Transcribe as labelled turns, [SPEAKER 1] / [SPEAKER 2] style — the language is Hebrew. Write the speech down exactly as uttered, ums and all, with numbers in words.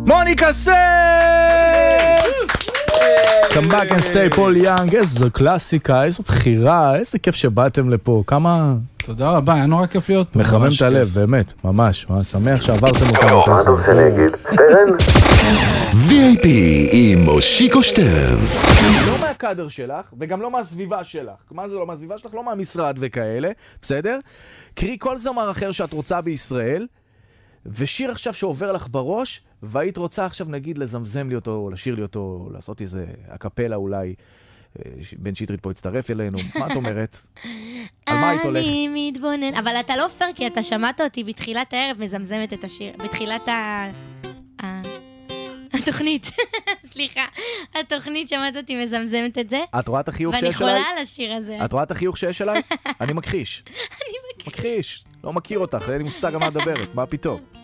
[SPEAKER 1] מוניקה סקס! Come back and stay, פול יאנג, איזו קלאסיקה, איזו בחירה, איזה כיף שבאתם לפה, כמה...
[SPEAKER 2] תודה רבה, היה נורא כיף להיות פה.
[SPEAKER 1] מחמם את הלב, באמת, ממש, ממש שמח שעברתם אותנו ככה.
[SPEAKER 3] מה אתה עושה נגיד? שטרן?
[SPEAKER 4] וי איי פי עם מושיקו שטרן.
[SPEAKER 1] לא מהקאדר שלך, וגם לא מהסביבה שלך. מה זה לא מהסביבה שלך? לא מהמשרד וכאלה, בסדר? קרי כל זמר אחר שאת רוצה בישראל, ושיר עכשיו שעובר לך בראש, והיית רוצה עכשיו נגיד לזמזם לי אותו, או לשיר לי אותו, או לעשות איזה הקפלה אולי, בן שטרית פה יצטרף אלינו. מה את אומרת? על מה היית הולך?
[SPEAKER 5] אני מתבונן. אבל אתה לא פייר, כי אתה שמעת אותי בתחילת הערב מזמזמת את השיר. בתחילת ה... התוכנית. סליחה. התוכנית שמעת אותי מזמזמת את זה.
[SPEAKER 1] את רואה את החיוך שיש
[SPEAKER 5] אליי? ואני
[SPEAKER 1] אליי?
[SPEAKER 5] חולה על השיר הזה.
[SPEAKER 1] את רואה את החיוך שיש אליי? אני מכחיש.
[SPEAKER 5] אני מכחיש.
[SPEAKER 1] מכחיש. לא מכיר אותך, אין לי מושג על מה מדברת. מה פתאום?